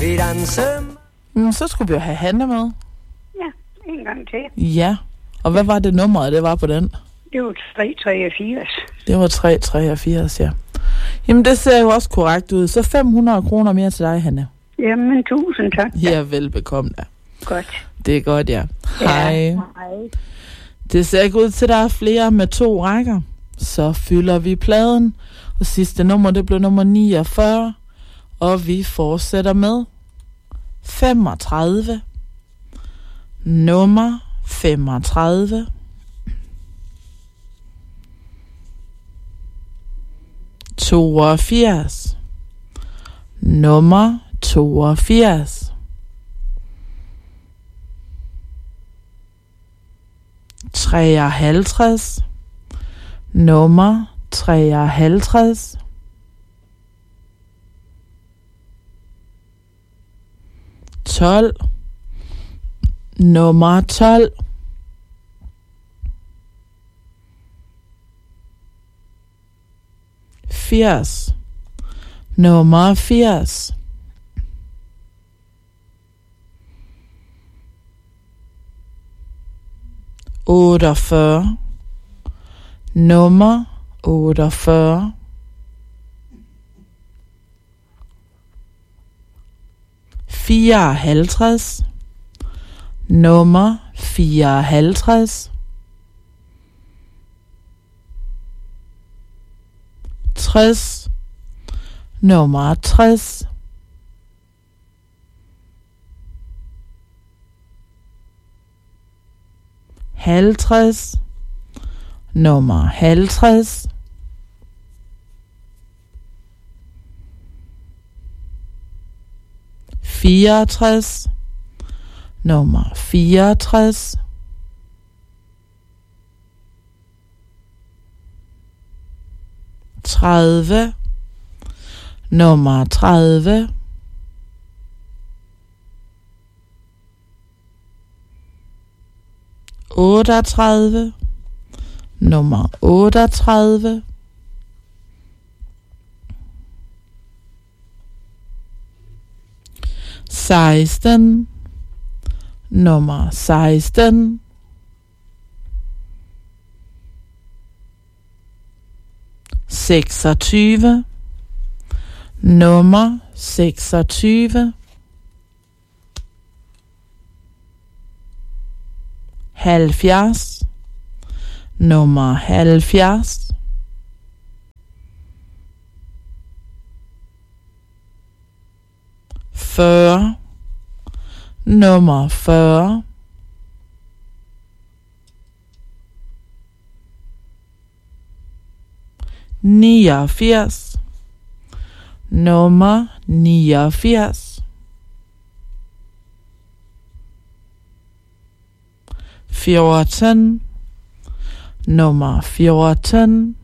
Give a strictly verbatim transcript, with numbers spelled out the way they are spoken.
Mm, så skulle vi jo have Hanne med. Ja, en gang til. Ja, og hvad var det nummer, det var på den? Det var tre treogfirs. Det var tre treogfirs, ja. Jamen, det ser jo også korrekt ud. Så fem hundrede kroner mere til dig, Hanne. Jamen, tusind tak. Ja, velbekomme da. Godt. Det er godt, ja. Ja, Hej. hej. Det ser ikke ud til, at der er flere med to rækker. Så fylder vi pladen. Og sidste nummer, det blev nummer niogfyrre. Og vi fortsætter med femogtredive. Nummer femogtredive. toogfirs. Nummer toogfirs. treoghalvtreds. Nummer treoghalvtreds. tolv. Nummer tolv. firs. Nummer firs. otteogfyrre. Nummer otteogfyrre. fireoghalvtreds. Nummer fireoghalvtreds. tres. Nummer tres. halvtreds. Nummer halvtreds. fireogtres. Nummer fireogtres. tredive. Nummer tredive. otteogtredive. Nummer otteogtredive. seksten. Nummer seksten. seksogtyve. Nummer seksogtyve. halvfjerds. Nummer halvfjerds. fyrre. Nummer fyrre. niogfirs. Nummer niogfirs. fjorten. Nummer fjorten.